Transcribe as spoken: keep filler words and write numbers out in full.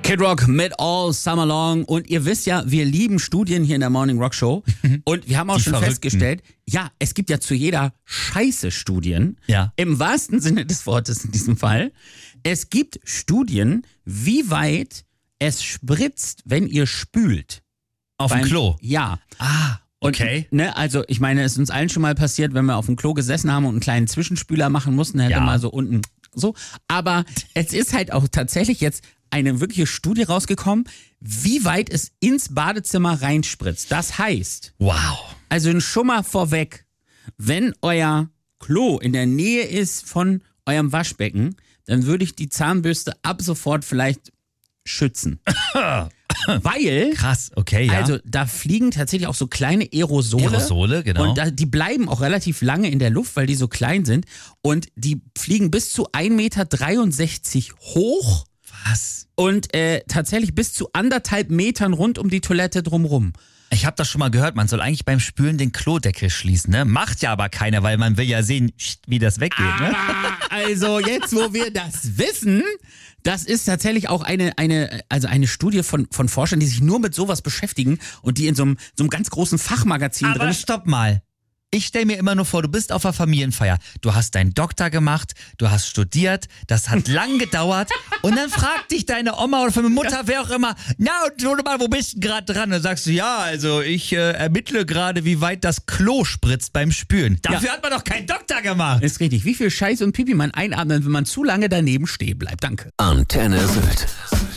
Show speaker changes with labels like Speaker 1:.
Speaker 1: Kid Rock mit All Summer Long. Und ihr wisst ja, wir lieben Studien hier in der Morning Rock Show. Und wir haben auch
Speaker 2: Die
Speaker 1: schon
Speaker 2: Verrückten.
Speaker 1: festgestellt, ja, es gibt ja zu jeder Scheiße Studien.
Speaker 2: Ja.
Speaker 1: Im wahrsten Sinne des Wortes in diesem Fall. Es gibt Studien, wie weit es spritzt, wenn ihr spült.
Speaker 2: Auf dem
Speaker 1: Beim-
Speaker 2: Klo.
Speaker 1: Ja.
Speaker 2: Ah,
Speaker 1: Und,
Speaker 2: okay.
Speaker 1: Ne, also ich meine, es ist uns allen schon mal passiert, wenn wir auf dem Klo gesessen haben und einen kleinen Zwischenspüler machen mussten, hätte
Speaker 2: Ja.
Speaker 1: mal so unten so. Aber es ist halt auch tatsächlich jetzt eine wirkliche Studie rausgekommen, wie weit es ins Badezimmer reinspritzt. Das heißt,
Speaker 2: Wow.
Speaker 1: also ein Schummer vorweg, wenn euer Klo in der Nähe ist von eurem Waschbecken, dann würde ich die Zahnbürste ab sofort vielleicht schützen. Weil,
Speaker 2: Krass, okay, ja.
Speaker 1: also da fliegen tatsächlich auch so kleine Aerosole.
Speaker 2: Aerosole, genau.
Speaker 1: Und da, die bleiben auch relativ lange in der Luft, weil die so klein sind. Und die fliegen bis zu ein Meter dreiundsechzig hoch
Speaker 2: Was?
Speaker 1: und äh, tatsächlich bis zu anderthalb Metern rund um die Toilette drumrum.
Speaker 2: Ich habe das schon mal gehört, man soll eigentlich beim Spülen den Klodeckel schließen, ne? Macht ja aber keiner, weil man will ja sehen, wie das weggeht, ne?
Speaker 1: Ah, also jetzt, wo wir das wissen, das ist tatsächlich auch eine, eine, also eine Studie von, von Forschern, die sich nur mit sowas beschäftigen und die in so einem, so einem ganz großen Fachmagazin
Speaker 2: Aber
Speaker 1: drin.
Speaker 2: stopp mal. Ich stell mir immer nur vor, du bist auf einer Familienfeier. Du hast deinen Doktor gemacht, du hast studiert, das hat lang gedauert und dann fragt dich deine Oma oder deine Mutter, wer auch immer, na und so mal, wo bist du gerade dran? Dann sagst du, ja, also ich äh, ermittle gerade, wie weit das Klo spritzt beim Spülen. Dafür hat man doch keinen Doktor gemacht.
Speaker 1: Ist richtig. Wie viel Scheiß und Pipi man einatmet, wenn man zu lange daneben stehen bleibt. Danke.
Speaker 3: Antenne Sylt.